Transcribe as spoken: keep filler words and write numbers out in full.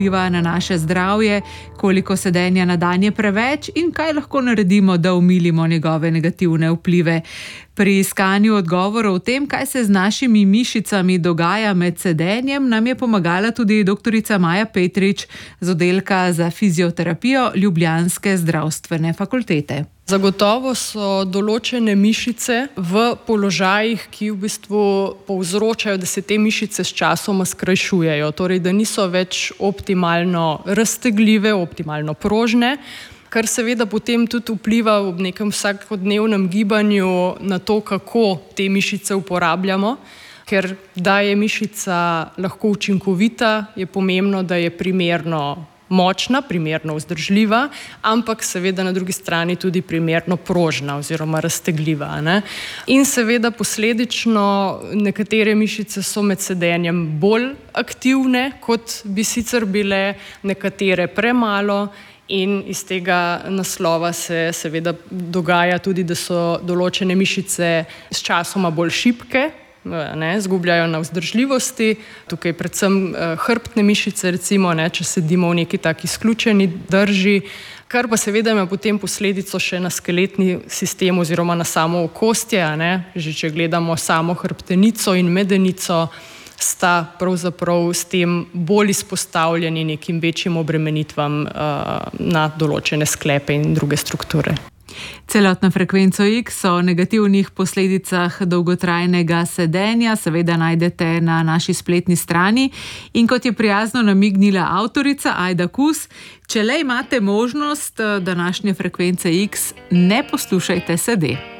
vpliva na naše zdravje, koliko sedenja na dan je preveč in kaj lahko naredimo, da omilimo njegove negativne vplive. Pri iskanju odgovorov o tem, kaj se z našimi mišicami dogaja med sedenjem, nam je pomagala tudi doktorica Maja Petrič z oddelka za fizioterapijo ljubljanske zdravstvene fakultete. Zagotovo so določene mišice v položajih, ki v bistvu povzročajo, da se te mišice s časoma skrajšujejo, torej da niso več optimalno raztegljive, optimalno prožne, kar seveda potem tudi vpliva v nekem vsakodnevnem gibanju na to, kako te mišice uporabljamo. Ker da je mišica lahko učinkovita, je pomembno, da je primerno močna, primerno vzdržljiva, ampak seveda na drugi strani tudi primerno prožna oziroma raztegljiva. Ne? In seveda posledično nekatere mišice so med sedenjem bolj aktivne, kot bi sicer bile, nekatere premalo. In iz tega naslova se seveda dogaja tudi, da so določene mišice s časoma bolj šibke, ne, zgubljajo na vzdržljivosti, tukaj predvsem hrbtne mišice, recimo, ne, če sedimo v neki taki izključeni drži, kar pa seveda ima potem posledico še na skeletni sistem oziroma na samo okostje, ne, že če gledamo samo hrbtenico in medenico, sta pravzaprav s tem bolj izpostavljeni nekim večjim obremenitvam uh, na določene sklepe in druge strukture. Celotno frekvenco X o negativnih posledicah dolgotrajnega sedenja seveda najdete na naši spletni strani in kot je prijazno namignila avtorica Ajda Kus, če le imate možnost današnje frekvence X, ne poslušajte sede.